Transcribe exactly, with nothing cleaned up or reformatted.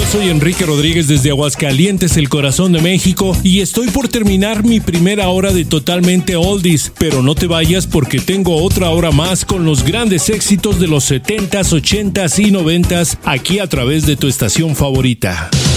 soy Enrique Rodríguez desde Aguascalientes, el corazón de México, y estoy por terminar mi primera hora de Totalmente Oldies, pero no te vayas porque tengo otra hora más con los grandes éxitos de los setentas, ochentas y noventas aquí a través de tu estación favorita.